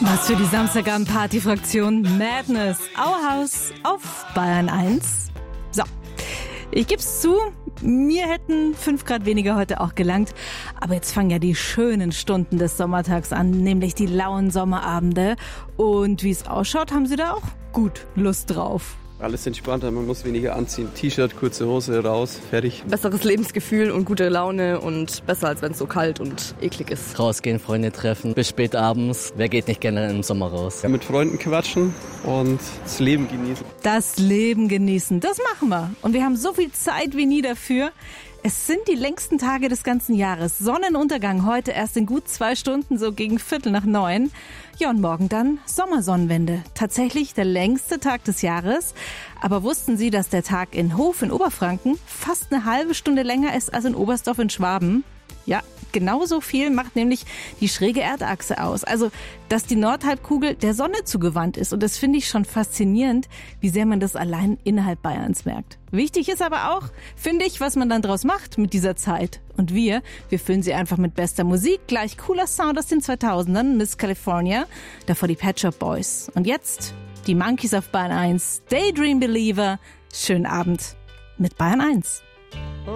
Was für die Samstagabend-Party-Fraktion Madness. Auhaus auf Bayern 1. So, ich geb's zu, mir hätten 5 Grad weniger heute auch gelangt. Aber jetzt fangen ja die schönen Stunden des Sommertags an, nämlich die lauen Sommerabende. Und wie es ausschaut, haben Sie da auch gut Lust drauf. Alles entspannter, man muss weniger anziehen. T-Shirt, kurze Hose, raus, fertig. Besseres Lebensgefühl und gute Laune und besser, als wenn es so kalt und eklig ist. Rausgehen, Freunde treffen, bis spät abends. Wer geht nicht gerne im Sommer raus? Ja, mit Freunden quatschen und das Leben genießen. Das Leben genießen, das machen wir. Und wir haben so viel Zeit wie nie dafür. Es sind die längsten Tage des ganzen Jahres. Sonnenuntergang heute erst in gut 2 Stunden, so gegen 8:45. Ja, und morgen dann Sommersonnenwende. Tatsächlich der längste Tag des Jahres. Aber wussten Sie, dass der Tag in Hof in Oberfranken fast eine halbe Stunde länger ist als in Oberstdorf in Schwaben? Ja, genauso viel macht nämlich die schräge Erdachse aus. Also, dass die Nordhalbkugel der Sonne zugewandt ist. Und das finde ich schon faszinierend, wie sehr man das allein innerhalb Bayerns merkt. Wichtig ist aber auch, finde ich, was man dann draus macht mit dieser Zeit. Und wir füllen sie einfach mit bester Musik, gleich cooler Sound aus den 2000ern, Miss California, davor die Pet Shop Boys. Und jetzt die Monkeys auf Bayern 1, Daydream Believer. Schönen Abend mit Bayern 1.